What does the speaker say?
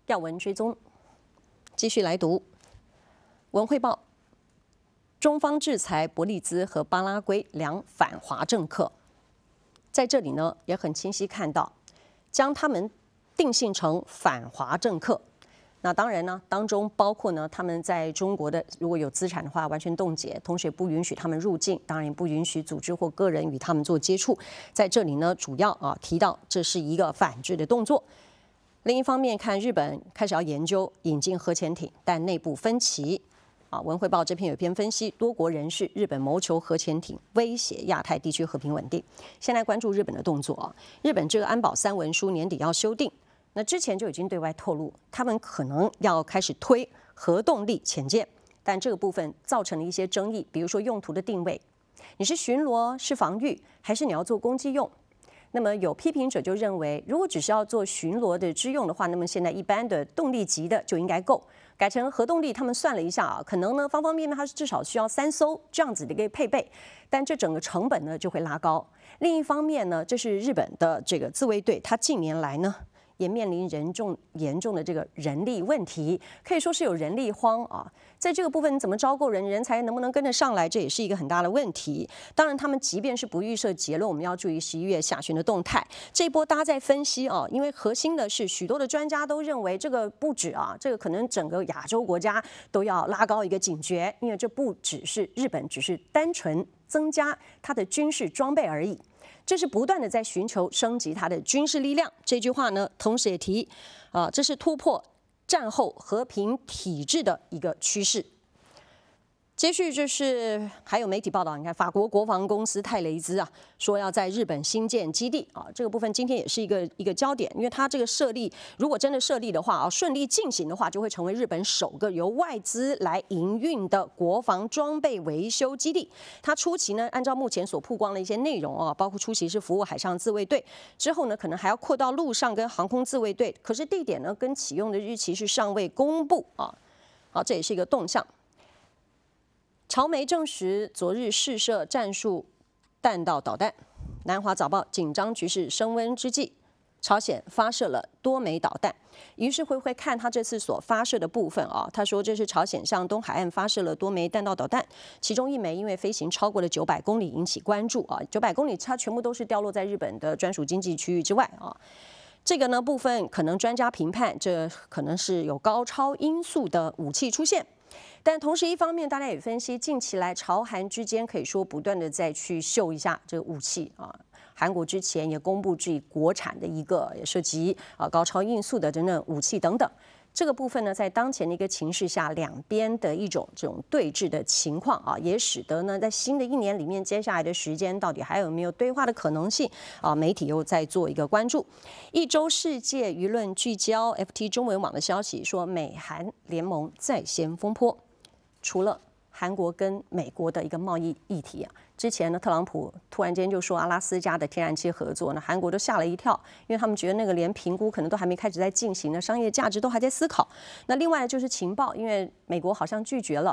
要闻追踪，继续来读《文汇报》。中方制裁伯利兹和巴拉圭两反华政客，在这里呢也很清晰看到，将他们定性成反华政客。那当然呢，当中包括呢他们在中国的如果有资产的话，完全冻结，同时也不允许他们入境，当然也不允许组织或个人与他们做接触。在这里呢，主要提到这是一个反制的动作。另一方面，看日本开始要研究引进核潜艇，但内部分歧。文汇报这篇有篇分析，多国人士日本谋求核潜艇，威胁亚太地区和平稳定。先来关注日本的动作。日本这个安保3文书年底要修订，那之前就已经对外透露，他们可能要开始推核动力潜舰，但这个部分造成了一些争议，比如说用途的定位，你是巡逻、是防御，还是你要做攻击用？那么有批评者就认为，如果只是要做巡逻的之用的话，那么现在一般的动力级的就应该够。改成核动力，他们算了一下可能呢方方面面它至少需要3艘这样子的一个配备，但这整个成本呢就会拉高。另一方面呢，这是日本的这个自卫队，它近年来呢也面临严重的这个人力问题，可以说是有人力荒在这个部分，你怎么招够人，人才能不能跟得上来，这也是一个很大的问题。当然，他们即便是不预设结论，我们要注意11月下旬的动态。这一波大家在分析因为核心的是许多的专家都认为这个不止这个可能整个亚洲国家都要拉高一个警觉，因为这不只是日本，只是单纯增加它的军事装备而已。这是不断的在寻求升级它的军事力量。这句话呢，同时也提这是突破战后和平体制的一个趋势。接续就是还有媒体报道，你看法国国防公司泰雷兹说要在日本新建基地这个部分今天也是一个焦点，因为它这个设立如果真的设立的话顺利进行的话，就会成为日本首个由外资来营运的国防装备维修基地。它初期呢，按照目前所曝光的一些内容包括初期是服务海上自卫队，之后呢可能还要扩到陆上跟航空自卫队，可是地点呢跟启用的日期是尚未公布这也是一个动向。朝媒证实，昨日试射战术弹道导弹。南华早报紧张局势升温之际，朝鲜发射了多枚导弹。于是会看他这次所发射的部分他说这是朝鲜向东海岸发射了多枚弹道导弹，其中1枚因为飞行超过了900公里引起关注900公里它全部都是掉落在日本的专属经济区域之外这个呢部分可能专家评判，这可能是有高超音速的武器出现。但同时，一方面大家也分析，近期来朝韩之间可以说不断的再去秀一下这个武器韩国之前也公布自己国产的一个也涉及高超音速的等等武器等等。这个部分呢，在当前的一个情势下，两边的这种对峙的情况也使得呢，在新的1年里面，接下来的时间到底还有没有对话的可能性媒体又在做一个关注。一周世界舆论聚焦 FT 中文网的消息说，美韩联盟再掀风波。除了韩国跟美国的一个贸易议题之前呢，特朗普突然间就说阿拉斯加的天然气合作，那韩国都吓了一跳，因为他们觉得那个连评估可能都还没开始在进行呢，商业价值都还在思考。那另外就是情报，因为美国好像拒绝了